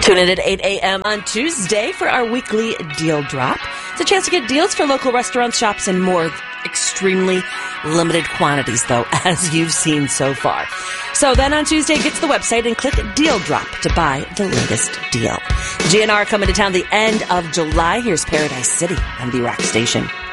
Tune in at 8 a.m. on Tuesday for our weekly deal drop. It's a chance to get deals for local restaurants, shops, and more. Extremely limited quantities, though, as you've seen so far. So then on Tuesday, get to the website and click Deal Drop to buy the latest deal. GNR coming to town the end of July. Here's Paradise City on the Rock Station.